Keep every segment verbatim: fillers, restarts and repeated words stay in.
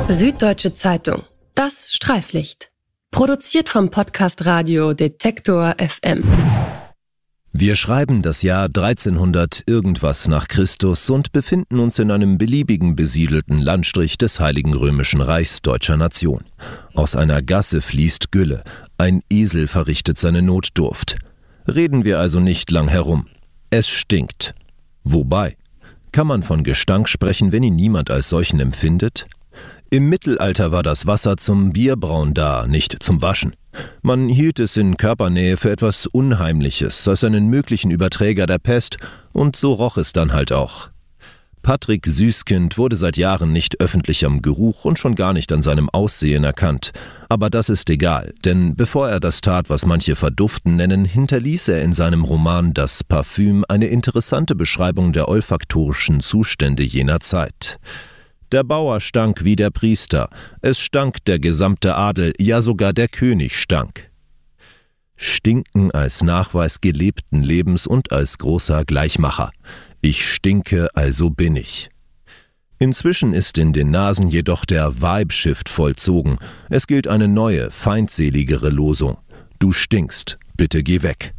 Süddeutsche Zeitung. Das Streiflicht. Produziert vom Podcast Radio Detektor F M. Wir schreiben das Jahr dreizehnhundert irgendwas nach Christus und befinden uns in einem beliebigen besiedelten Landstrich des Heiligen Römischen Reichs deutscher Nation. Aus einer Gasse fließt Gülle, ein Esel verrichtet seine Notdurft. Reden wir also nicht lang herum. Es stinkt. Wobei, kann man von Gestank sprechen, wenn ihn niemand als solchen empfindet? Im Mittelalter war das Wasser zum Bierbrauen da, nicht zum Waschen. Man hielt es in Körpernähe für etwas Unheimliches, als einen möglichen Überträger der Pest, und so roch es dann halt auch. Patrick Süßkind wurde seit Jahren nicht öffentlich am Geruch und schon gar nicht an seinem Aussehen erkannt. Aber das ist egal, denn bevor er das tat, was manche Verduften nennen, hinterließ er in seinem Roman Das Parfüm eine interessante Beschreibung der olfaktorischen Zustände jener Zeit. Der Bauer stank wie der Priester, es stank der gesamte Adel, ja sogar der König stank. Stinken als Nachweis gelebten Lebens und als großer Gleichmacher. Ich stinke, also bin ich. Inzwischen ist in den Nasen jedoch der Vibe-Shift vollzogen. Es gilt eine neue, feindseligere Losung. Du stinkst, bitte geh weg.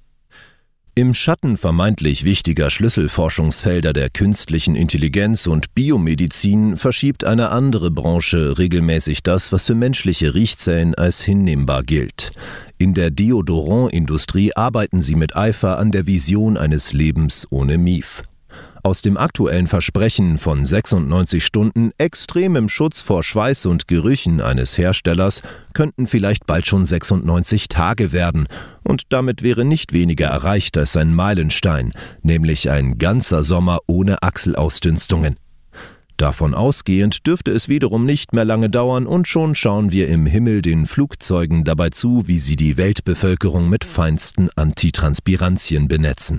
Im Schatten vermeintlich wichtiger Schlüsselforschungsfelder der künstlichen Intelligenz und Biomedizin verschiebt eine andere Branche regelmäßig das, was für menschliche Riechzellen als hinnehmbar gilt. In der Deodorant-Industrie arbeiten sie mit Eifer an der Vision eines Lebens ohne Mief. Aus dem aktuellen Versprechen von sechsundneunzig Stunden extremem Schutz vor Schweiß und Gerüchen eines Herstellers könnten vielleicht bald schon sechsundneunzig Tage werden, und damit wäre nicht weniger erreicht als ein Meilenstein, nämlich ein ganzer Sommer ohne Achselausdünstungen. Davon ausgehend dürfte es wiederum nicht mehr lange dauern und schon schauen wir im Himmel den Flugzeugen dabei zu, wie sie die Weltbevölkerung mit feinsten Antitranspirantien benetzen.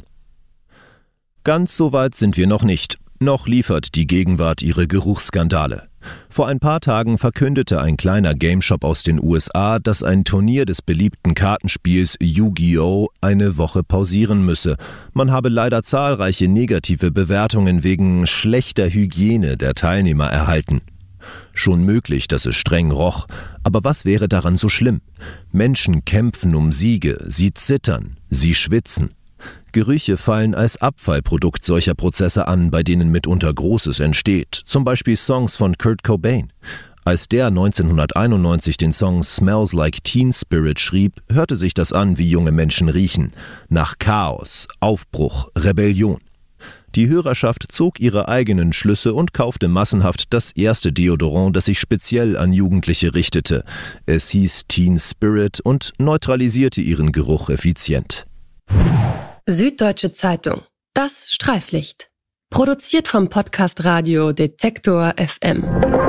Ganz so weit sind wir noch nicht. Noch liefert die Gegenwart ihre Geruchsskandale. Vor ein paar Tagen verkündete ein kleiner Gameshop aus den U S A, dass ein Turnier des beliebten Kartenspiels Yu-Gi-Oh! Eine Woche pausieren müsse. Man habe leider zahlreiche negative Bewertungen wegen schlechter Hygiene der Teilnehmer erhalten. Schon möglich, dass es streng roch, aber was wäre daran so schlimm? Menschen kämpfen um Siege, sie zittern, sie schwitzen. Gerüche fallen als Abfallprodukt solcher Prozesse an, bei denen mitunter Großes entsteht, zum Beispiel Songs von Kurt Cobain. Als der neunzehnhunderteinundneunzig den Song Smells Like Teen Spirit schrieb, hörte sich das an, wie junge Menschen riechen. Nach Chaos, Aufbruch, Rebellion. Die Hörerschaft zog ihre eigenen Schlüsse und kaufte massenhaft das erste Deodorant, das sich speziell an Jugendliche richtete. Es hieß Teen Spirit und neutralisierte ihren Geruch effizient. Süddeutsche Zeitung. Das Streiflicht. Produziert vom Podcast Radio Detektor F M.